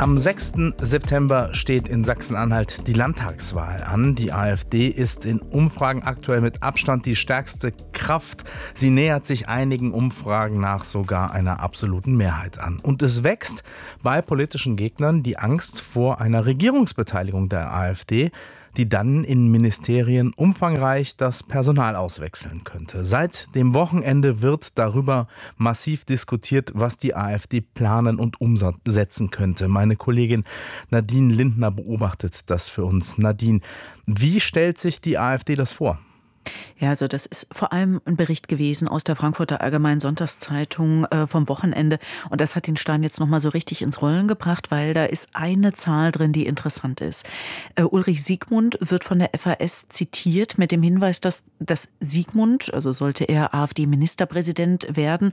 Am 6. September steht in Sachsen-Anhalt die Landtagswahl an. Die AfD ist in Umfragen aktuell mit Abstand die stärkste Kraft. Sie nähert sich einigen Umfragen nach sogar einer absoluten Mehrheit an. Und es wächst bei politischen Gegnern die Angst vor einer Regierungsbeteiligung der AfD, die dann in Ministerien umfangreich das Personal auswechseln könnte. Seit dem Wochenende wird darüber massiv diskutiert, was die AfD planen und umsetzen könnte. Meine Kollegin Nadine Lindner beobachtet das für uns. Nadine, wie stellt sich die AfD das vor? Ja, also das ist vor allem ein Bericht gewesen aus der Frankfurter Allgemeinen Sonntagszeitung vom Wochenende. Und das hat den Stein jetzt nochmal so richtig ins Rollen gebracht, weil da ist eine Zahl drin, die interessant ist. Ulrich Siegmund wird von der FAS zitiert mit dem Hinweis, dass Siegmund, also sollte er AfD-Ministerpräsident werden,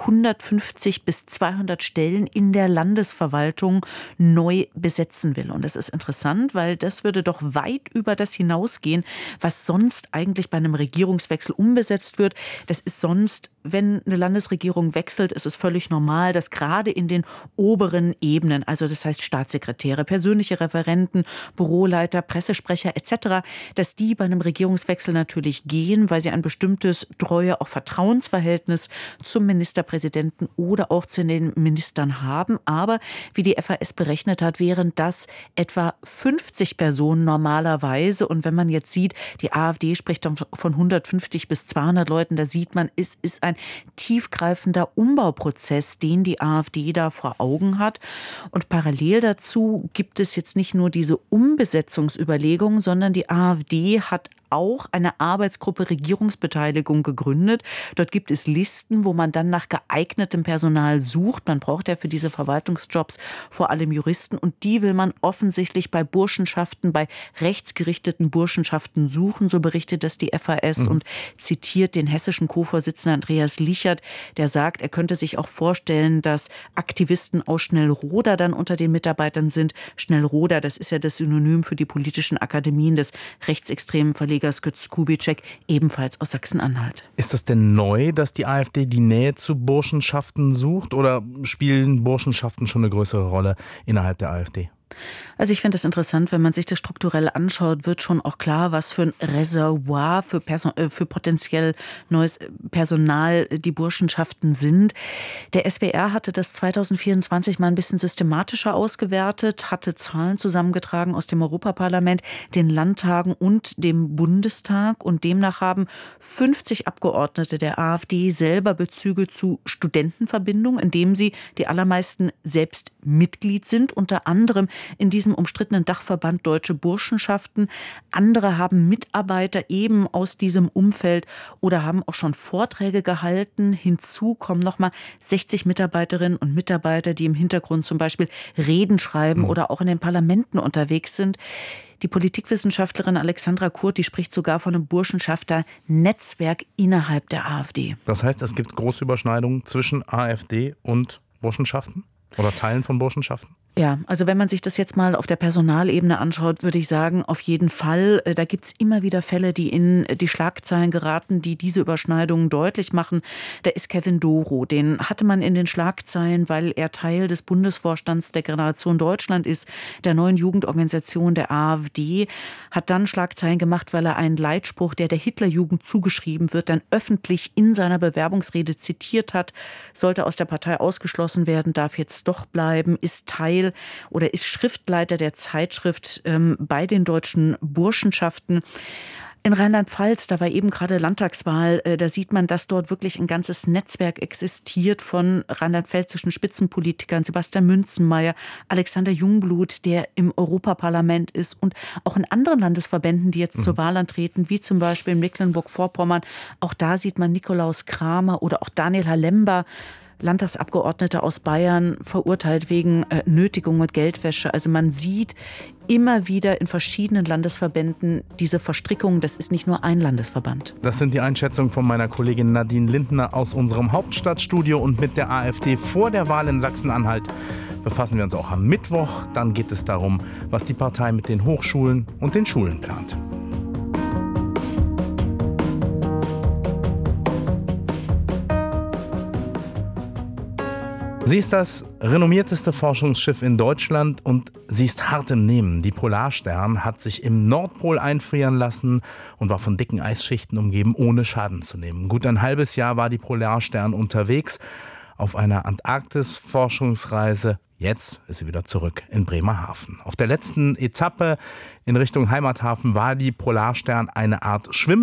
150 bis 200 Stellen in der Landesverwaltung neu besetzen will. Und das ist interessant, weil das würde doch weit über das hinausgehen, was sonst eigentlich bei einem Regierungswechsel umbesetzt wird. Das ist sonst, wenn eine Landesregierung wechselt, ist es völlig normal, dass gerade in den oberen Ebenen, also das heißt Staatssekretäre, persönliche Referenten, Büroleiter, Pressesprecher etc., dass die bei einem Regierungswechsel natürlich gehen, weil sie ein bestimmtes Treue, auch Vertrauensverhältnis zum Ministerpräsidenten oder auch zu den Ministern haben. Aber wie die FAS berechnet hat, wären das etwa 50 Personen normalerweise. Und wenn man jetzt sieht, die AfD spricht von 150 bis 200 Leuten, da sieht man, es ist ein tiefgreifender Umbauprozess, den die AfD da vor Augen hat. Und parallel dazu gibt es jetzt nicht nur diese Umbesetzungsüberlegungen, sondern die AfD hat auch eine Arbeitsgruppe Regierungsbeteiligung gegründet. Dort gibt es Listen, wo man dann nach geeignetem Personal sucht. Man braucht ja für diese Verwaltungsjobs vor allem Juristen und die will man offensichtlich bei Burschenschaften, bei rechtsgerichteten Burschenschaften suchen. So berichtet das die FAS und zitiert den hessischen Co-Vorsitzenden Andreas Lichert, der sagt, er könnte sich auch vorstellen, dass Aktivisten aus Schnellroda dann unter den Mitarbeitern sind. Schnellroda, das ist ja das Synonym für die politischen Akademien des rechtsextremen Verlegers Götz Kubitschek, ebenfalls aus Sachsen-Anhalt. Ist es denn neu, dass die AfD die Nähe zu Burschenschaften sucht oder spielen Burschenschaften schon eine größere Rolle innerhalb der AfD? Also ich finde es interessant, wenn man sich das strukturell anschaut, wird schon auch klar, was für ein Reservoir für potenziell neues Personal die Burschenschaften sind. Der SWR hatte das 2024 mal ein bisschen systematischer ausgewertet, hatte Zahlen zusammengetragen aus dem Europaparlament, den Landtagen und dem Bundestag. Und demnach haben 50 Abgeordnete der AfD selber Bezüge zu Studentenverbindungen, indem sie die allermeisten selbst Mitglied sind, unter anderem in diesem umstrittenen Dachverband Deutsche Burschenschaften. Andere haben Mitarbeiter eben aus diesem Umfeld oder haben auch schon Vorträge gehalten. Hinzu kommen nochmal 60 Mitarbeiterinnen und Mitarbeiter, die im Hintergrund zum Beispiel Reden schreiben oder auch in den Parlamenten unterwegs sind. Die Politikwissenschaftlerin Alexandra Kurt, die spricht sogar von einem Burschenschafter-Netzwerk innerhalb der AfD. Das heißt, es gibt große Überschneidungen zwischen AfD und Burschenschaften oder Teilen von Burschenschaften? Ja, also wenn man sich das jetzt mal auf der Personalebene anschaut, würde ich sagen, auf jeden Fall. Da gibt's immer wieder Fälle, die in die Schlagzeilen geraten, die diese Überschneidungen deutlich machen. Da ist Kevin Doro, den hatte man in den Schlagzeilen, weil er Teil des Bundesvorstands der Generation Deutschland ist, der neuen Jugendorganisation der AfD, hat dann Schlagzeilen gemacht, weil er einen Leitspruch, der Hitlerjugend zugeschrieben wird, dann öffentlich in seiner Bewerbungsrede zitiert hat, sollte aus der Partei ausgeschlossen werden, darf jetzt doch bleiben, ist Teil oder ist Schriftleiter der Zeitschrift bei den deutschen Burschenschaften. In Rheinland-Pfalz, da war eben gerade Landtagswahl, da sieht man, dass dort wirklich ein ganzes Netzwerk existiert von rheinland-pfälzischen Spitzenpolitikern, Sebastian Münzenmaier, Alexander Jungblut, der im Europaparlament ist und auch in anderen Landesverbänden, die jetzt zur Wahl antreten, wie zum Beispiel in Mecklenburg-Vorpommern. Auch da sieht man Nikolaus Kramer oder auch Daniel Halember, Landtagsabgeordnete aus Bayern, verurteilt wegen Nötigung und Geldwäsche. Also man sieht immer wieder in verschiedenen Landesverbänden diese Verstrickung. Das ist nicht nur ein Landesverband. Das sind die Einschätzungen von meiner Kollegin Nadine Lindner aus unserem Hauptstadtstudio. Und mit der AfD vor der Wahl in Sachsen-Anhalt befassen wir uns auch am Mittwoch. Dann geht es darum, was die Partei mit den Hochschulen und den Schulen plant. Sie ist das renommierteste Forschungsschiff in Deutschland und sie ist hart im Nehmen. Die Polarstern hat sich im Nordpol einfrieren lassen und war von dicken Eisschichten umgeben, ohne Schaden zu nehmen. Gut ein halbes Jahr war die Polarstern unterwegs auf einer Antarktis-Forschungsreise. Jetzt ist sie wieder zurück in Bremerhaven. Auf der letzten Etappe in Richtung Heimathafen war die Polarstern eine Art Schwimmen